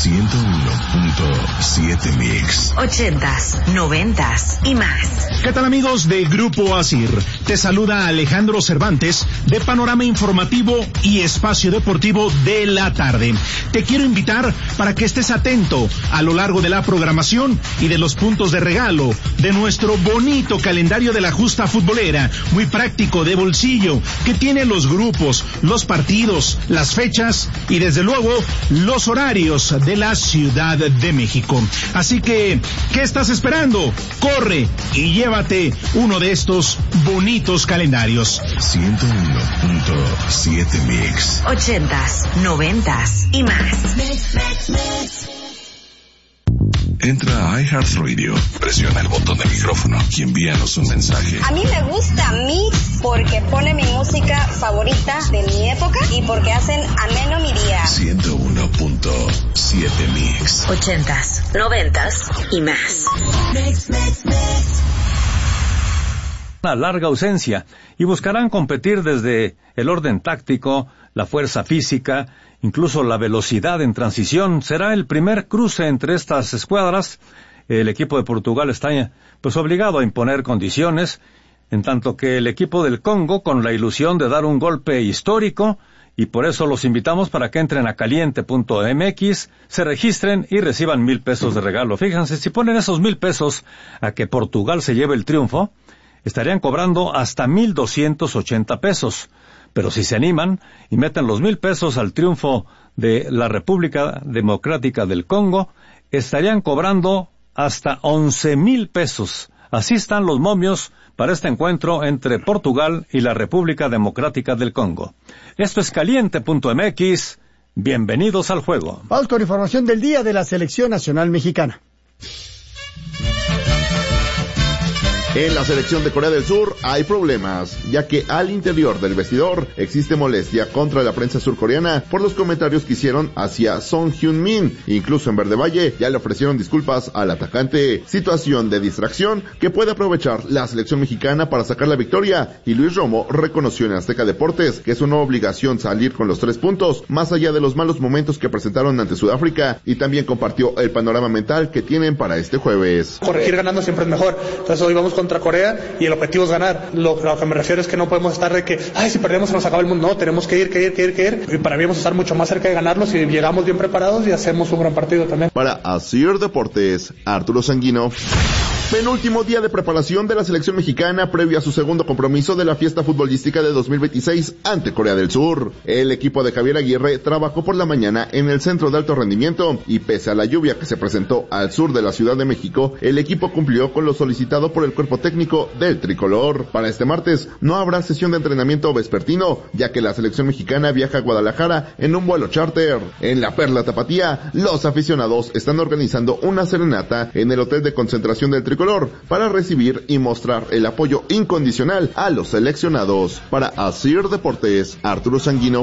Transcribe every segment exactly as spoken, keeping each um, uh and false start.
ciento uno punto siete Mix. Ochentas, noventas y más. ¿Qué tal, amigos de Grupo Asir? Te saluda Alejandro Cervantes de Panorama Informativo y Espacio Deportivo de la Tarde. Te quiero invitar para que estés atento a lo largo de la programación y de los puntos de regalo de nuestro bonito calendario de la justa futbolera, muy práctico, de bolsillo, que tiene los grupos, los partidos, las fechas y desde luego los horarios de la Ciudad de México. Así que, ¿qué estás esperando? Corre y llévate uno de estos bonitos calendarios. ciento uno punto siete Mix. Ochentas, noventas y más. Mix, mix, mix. Entra a iHeartRadio, presiona el botón de micrófono y envíanos un mensaje. A mí me gusta Mix porque pone mi música favorita de mi época y porque hacen ameno mi día. ciento uno punto siete Mix. Ochentas, noventas y más. Mix, mix, mix. Una larga ausencia y buscarán competir desde el orden táctico, la fuerza física, incluso la velocidad en transición. Será el primer cruce entre estas escuadras. El equipo de Portugal está pues obligado a imponer condiciones, en tanto que el equipo del Congo con la ilusión de dar un golpe histórico, y por eso los invitamos para que entren a caliente punto m x, se registren y reciban mil pesos de regalo. Fíjense, si ponen esos mil pesos a que Portugal se lleve el triunfo, estarían cobrando hasta mil doscientos ochenta pesos. Pero si se animan y meten los mil pesos al triunfo de la República Democrática del Congo, estarían cobrando hasta once mil pesos. Así están los momios para este encuentro entre Portugal y la República Democrática del Congo. Esto es caliente punto m x. Bienvenidos al juego. Vamos con información del día de la Selección Nacional Mexicana. En la selección de Corea del Sur hay problemas, ya que al interior del vestidor existe molestia contra la prensa surcoreana por los comentarios que hicieron hacia Son Heung-min. Incluso en Verde Valle ya le ofrecieron disculpas al atacante. Situación de distracción que puede aprovechar la selección mexicana para sacar la victoria, y Luis Romo reconoció en Azteca Deportes que es una obligación salir con los tres puntos, más allá de los malos momentos que presentaron ante Sudáfrica, y también compartió el panorama mental que tienen para este jueves. Corregir ganando siempre es mejor, entonces hoy vamos contra Corea y el objetivo es ganar. Lo, lo que me refiero es que no podemos estar de que, ay, si perdemos se nos acaba el mundo. No, tenemos que ir, que ir, que ir, que ir. Y para mí vamos a estar mucho más cerca de ganarlos si llegamos bien preparados y hacemos un gran partido también. Para Asir Deportes, Arturo Sanguino. Penúltimo día de preparación de la selección mexicana previo a su segundo compromiso de la fiesta futbolística de dos mil veintiséis ante Corea del Sur. El equipo de Javier Aguirre trabajó por la mañana en el centro de alto rendimiento y pese a la lluvia que se presentó al sur de la Ciudad de México, el equipo cumplió con lo solicitado por el cuerpo técnico del tricolor. Para este martes no habrá sesión de entrenamiento vespertino, ya que la selección mexicana viaja a Guadalajara en un vuelo charter. En la Perla Tapatía, los aficionados están organizando una serenata en el hotel de concentración del tricolor para recibir y mostrar el apoyo incondicional a los seleccionados. Para Asir Deportes, Arturo Sanguino.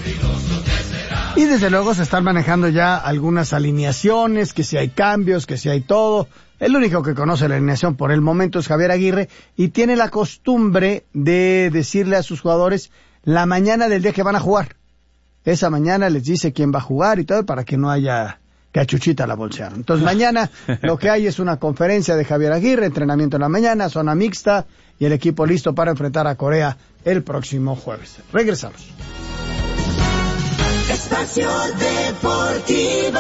Y desde luego se están manejando ya algunas alineaciones, que si hay cambios, que si hay todo. El único que conoce la alineación por el momento es Javier Aguirre y tiene la costumbre de decirle a sus jugadores la mañana del día que van a jugar. Esa mañana les dice quién va a jugar y todo para que no haya que a Chuchita la bolsearon. Entonces mañana lo que hay es una conferencia de Javier Aguirre, entrenamiento en la mañana, zona mixta y el equipo listo para enfrentar a Corea el próximo jueves. Regresamos. Espacio Deportivo.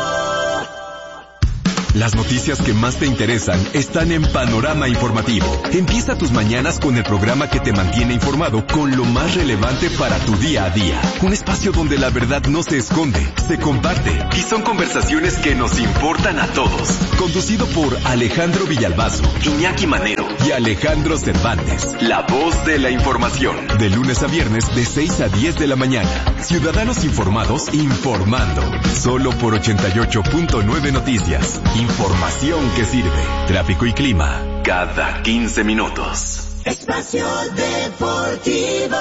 Las noticias que más te interesan están en Panorama Informativo. Empieza tus mañanas con el programa que te mantiene informado con lo más relevante para tu día a día. Un espacio donde la verdad no se esconde, se comparte y son conversaciones que nos importan a todos. Conducido por Alejandro Villalbazo, Iñaki Manero y Alejandro Cervantes. La voz de la información. De lunes a viernes de seis a diez de la mañana. Ciudadanos informados informando. Solo por ochenta y ocho punto nueve Noticias. Información que sirve. Tráfico y clima cada quince minutos. Espacio Deportivo.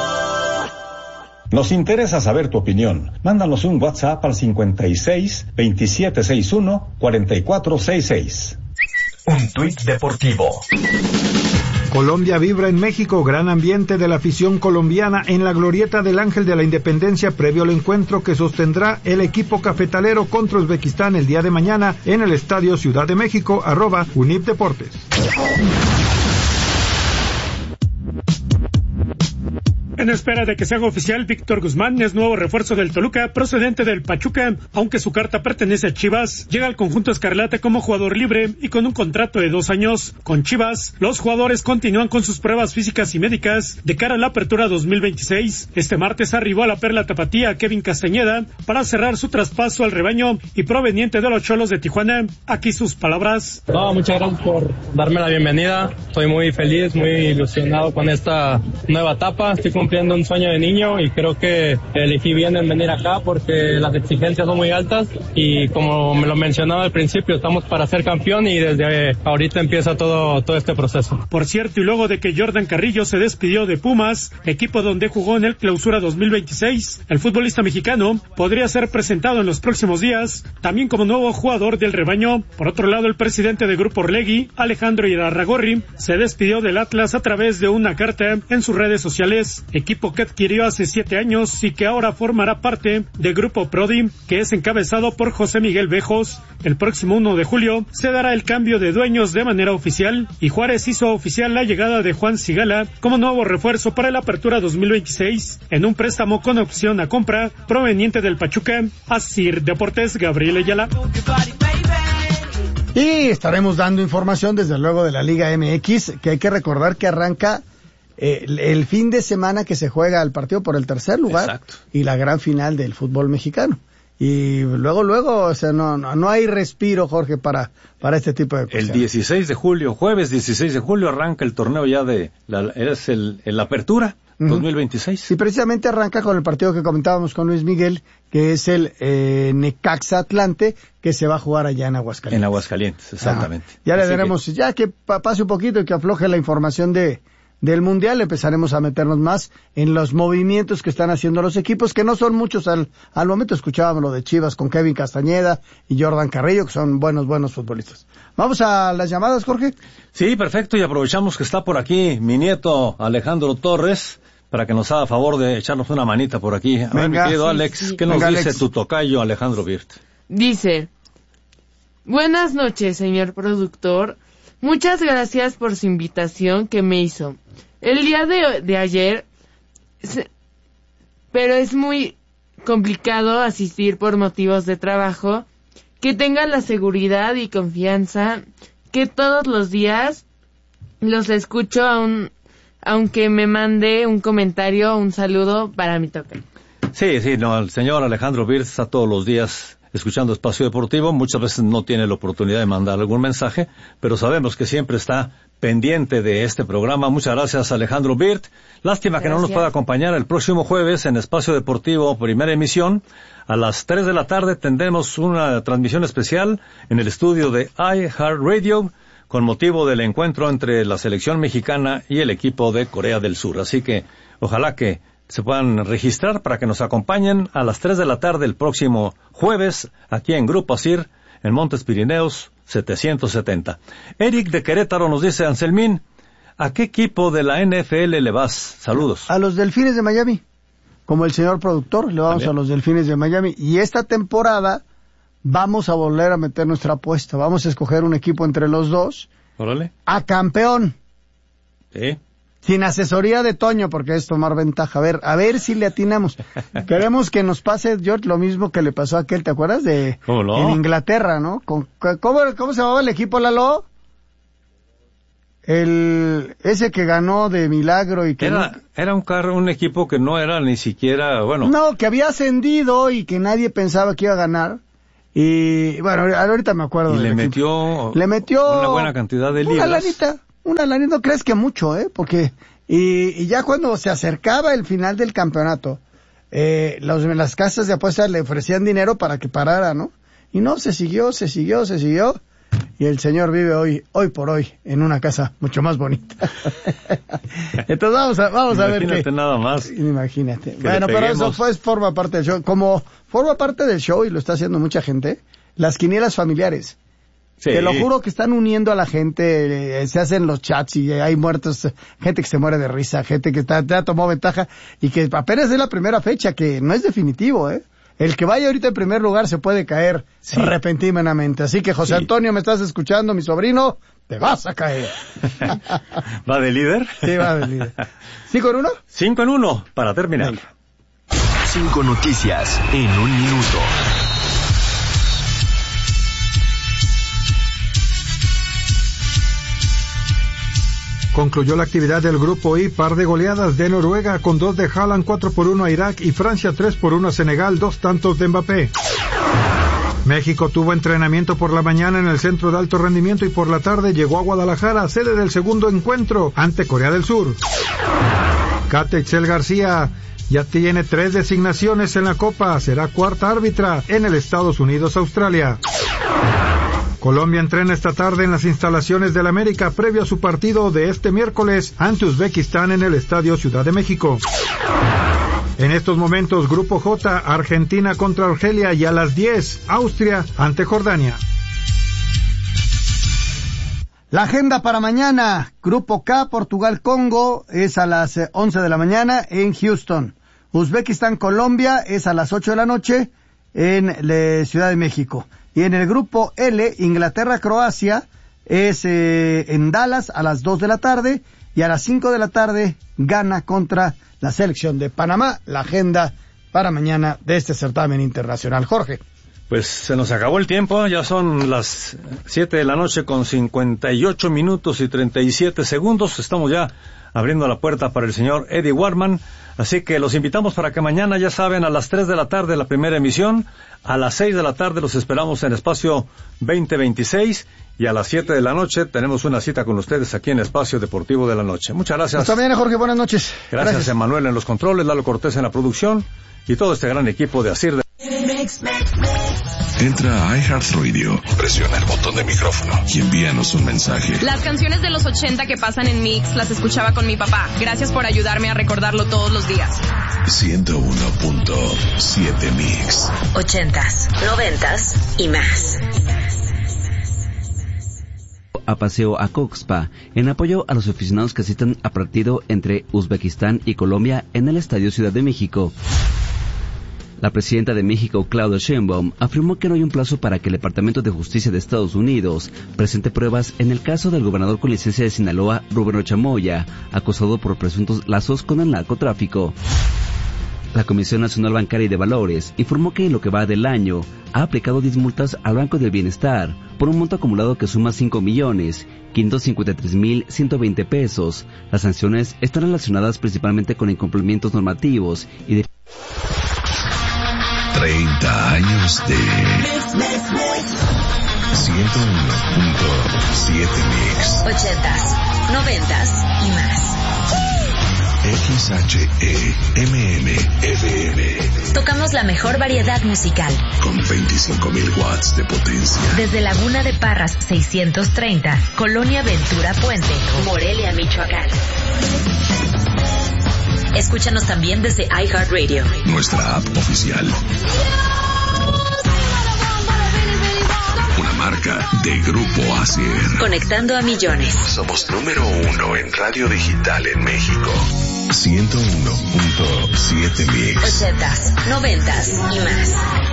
Nos interesa saber tu opinión. Mándanos un WhatsApp al cincuenta y seis, veintisiete sesenta y uno, cuarenta y cuatro sesenta y seis. Un tuit deportivo. Colombia vibra en México, gran ambiente de la afición colombiana en la glorieta del Ángel de la Independencia previo al encuentro que sostendrá el equipo cafetalero contra Uzbekistán el día de mañana en el Estadio Ciudad de México, arroba Unip Deportes. En espera de que se haga oficial, Víctor Guzmán es nuevo refuerzo del Toluca, procedente del Pachuca. Aunque su carta pertenece a Chivas, llega al conjunto escarlata como jugador libre y con un contrato de dos años. Con Chivas, los jugadores continúan con sus pruebas físicas y médicas de cara a la apertura dos mil veintiséis. Este martes arribó a la Perla Tapatía Kevin Castañeda para cerrar su traspaso al rebaño y proveniente de los Cholos de Tijuana. Aquí sus palabras. No, muchas gracias por darme la bienvenida. Estoy muy feliz, muy ilusionado con esta nueva etapa. Estoy cumpliendo un sueño de niño y creo que elegí bien en venir acá porque las exigencias son muy altas y como me lo mencionaba al principio, estamos para ser campeón y desde ahorita empieza todo, todo este proceso. Por cierto, y luego de que Jordan Carrillo se despidió de Pumas, equipo donde jugó en el Clausura dos mil veintiséis, el futbolista mexicano podría ser presentado en los próximos días, también como nuevo jugador del rebaño. Por otro lado, el presidente de Grupo Orlegui, Alejandro Irarrágorri, se despidió del Atlas a través de una carta en sus redes sociales, equipo que adquirió hace siete años y que ahora formará parte del Grupo Prodi, que es encabezado por José Miguel Bejos. El próximo uno de julio se dará el cambio de dueños de manera oficial y Juárez hizo oficial la llegada de Juan Sigala como nuevo refuerzo para la apertura dos mil veintiséis en un préstamo con opción a compra proveniente del Pachuca. Asir Deportes, Gabriel Ayala. Y estaremos dando información desde luego de la Liga M X, que hay que recordar que arranca eh, el fin de semana que se juega el partido por el tercer lugar. Exacto. Y la gran final del fútbol mexicano. Y luego, luego, o sea, no, no, no hay respiro, Jorge, para, para este tipo de cosas. El dieciséis de julio, jueves dieciséis de julio, arranca el torneo ya de, la, es el, el apertura. dos mil veintiséis. Y precisamente arranca con el partido que comentábamos con Luis Miguel, que es el eh, Necaxa Atlante, que se va a jugar allá en Aguascalientes. En Aguascalientes, exactamente. Ah, ya le daremos, que... ya que pase un poquito y que afloje la información de del Mundial, empezaremos a meternos más en los movimientos que están haciendo los equipos, que no son muchos al, al momento. Escuchábamos lo de Chivas con Kevin Castañeda y Jordan Carrillo, que son buenos, buenos futbolistas. Vamos a las llamadas, Jorge. Sí, perfecto, y aprovechamos que está por aquí mi nieto Alejandro Torres, para que nos haga favor de echarnos una manita por aquí. A ver, mi querido sí, Alex, sí. ¿qué nos Venga, dice Alex. Tu tocayo Alejandro Birt? Dice, buenas noches, señor productor. Muchas gracias por su invitación que me hizo. El día de, de ayer, se, pero es muy complicado asistir por motivos de trabajo. Que tengan la seguridad y confianza que todos los días los escucho aún, aunque me mande un comentario o un saludo para mi toque. Sí, sí, no, el señor Alejandro Birt está todos los días escuchando Espacio Deportivo. Muchas veces no tiene la oportunidad de mandar algún mensaje, pero sabemos que siempre está pendiente de este programa. Muchas gracias, Alejandro Birt. Lástima gracias. Que no nos pueda acompañar el próximo jueves en Espacio Deportivo, primera emisión. A las tres de la tarde tendremos una transmisión especial en el estudio de iHeartRadio con motivo del encuentro entre la selección mexicana y el equipo de Corea del Sur. Así que ojalá que se puedan registrar para que nos acompañen a las tres de la tarde el próximo jueves aquí en Grupo Asir, en Montes Pirineos setecientos setenta. Eric de Querétaro nos dice, Anselmín, ¿a qué equipo de la N F L le vas? Saludos. A los Delfines de Miami. Como el señor productor, le vamos ¿También? A los Delfines de Miami. Y esta temporada vamos a volver a meter nuestra apuesta. Vamos a escoger un equipo entre los dos. Órale. A campeón. Sí. Sin asesoría de Toño, porque es tomar ventaja. A ver, a ver si le atinamos. Queremos que nos pase, George, lo mismo que le pasó a aquel, ¿te acuerdas? De ¿Cómo no? En Inglaterra, ¿no? Con, ¿cómo, ¿Cómo se llamaba el equipo, Lalo? El, ese que ganó de milagro y que... Era, no... era un carro, un equipo que no era ni siquiera, bueno... No, que había ascendido y que nadie pensaba que iba a ganar. Y, bueno, ahorita me acuerdo. Y le metió... Le metió... Una buena cantidad de libras. Una lanita. Una lanita, no crees que mucho, ¿eh? Porque, y, y ya cuando se acercaba el final del campeonato, eh, los, las casas de apuestas le ofrecían dinero para que parara, ¿no? Y no, se siguió, se siguió, se siguió, y el señor vive hoy, hoy por hoy, en una casa mucho más bonita. Entonces vamos a, vamos a ver qué. Imagínate nada más. Imagínate. Bueno, pero eso pues forma parte del show. Como forma parte del show, y lo está haciendo mucha gente, las quinielas familiares. Sí. Te lo juro que están uniendo a la gente, eh, se hacen los chats y hay muertos, gente que se muere de risa, gente que está, ya tomó ventaja y que apenas es la primera fecha, que no es definitivo, ¿eh? El que vaya ahorita en primer lugar se puede caer sí. repentinamente. Así que, José sí. Antonio, ¿me estás escuchando, mi sobrino? Te vas a caer. ¿Va de líder? Sí, va de líder. ¿Cinco en uno? Cinco en uno, para terminar. Venga. Cinco noticias en un minuto. Concluyó la actividad del Grupo I, par de goleadas de Noruega con dos de Haaland, cuatro por uno a Irak y Francia tres por uno a Senegal, dos tantos de Mbappé. México tuvo entrenamiento por la mañana en el Centro de Alto Rendimiento y por la tarde llegó a Guadalajara, sede del segundo encuentro ante Corea del Sur. Kate Itzel García ya tiene tres designaciones en la Copa, será cuarta árbitra en el Estados Unidos-Australia. Colombia entrena esta tarde en las instalaciones del América previo a su partido de este miércoles ante Uzbekistán en el Estadio Ciudad de México. En estos momentos, Grupo J, Argentina contra Argelia y a las diez, Austria ante Jordania. La agenda para mañana, Grupo K, Portugal-Congo, es a las once de la mañana en Houston. Uzbekistán-Colombia es a las ocho de la noche en la Ciudad de México. Y en el grupo L, Inglaterra-Croacia, es eh, en Dallas a las dos de la tarde, y a las cinco de la tarde, Ghana contra la selección de Panamá. La agenda para mañana de este certamen internacional. Jorge. Pues se nos acabó el tiempo, ya son las siete de la noche con cincuenta y ocho minutos y treinta y siete segundos. Estamos ya abriendo la puerta para el señor Eddie Warman. Así que los invitamos para que mañana, ya saben, a las tres de la tarde la primera emisión, a las seis de la tarde los esperamos en Espacio veinte veintiséis y a las siete de la noche tenemos una cita con ustedes aquí en Espacio Deportivo de la Noche. Muchas gracias. Hasta mañana, Jorge, buenas noches. Gracias, gracias. Emanuel en los controles, Lalo Cortés en la producción y todo este gran equipo de Asir. De... Entra a iHeartRadio, presiona el botón de micrófono y envíanos un mensaje. Las canciones de los ochenta que pasan en Mix las escuchaba con mi papá. Gracias por ayudarme a recordarlo todos los días. ciento uno punto siete Mix. Ochentas, noventas y más. A paseo a Coxpa, en apoyo a los aficionados que asistan a partido entre Uzbekistán y Colombia en el Estadio Ciudad de México. La presidenta de México, Claudia Sheinbaum, afirmó que no hay un plazo para que el Departamento de Justicia de Estados Unidos presente pruebas en el caso del gobernador con licencia de Sinaloa, Rubén Rocha Moya, acusado por presuntos lazos con el narcotráfico. La Comisión Nacional Bancaria y de Valores informó que en lo que va del año ha aplicado diez multas al Banco del Bienestar por un monto acumulado que suma cinco millones quinientos cincuenta y tres mil ciento veinte pesos. Las sanciones están relacionadas principalmente con incumplimientos normativos y de... treinta años de ciento uno punto siete Mix. Ochentas, noventas y más. X H E M M F M. Tocamos la mejor variedad musical. Con veinticinco mil watts de potencia. Desde Laguna de Parras seiscientos treinta, Colonia Ventura Puente, Morelia, Michoacán. Escúchanos también desde iHeartRadio. Nuestra app oficial. Una marca de Grupo Asir. Conectando a millones. Somos número uno en radio digital en México. ciento uno punto siete Mix. Ochentas, noventas y más.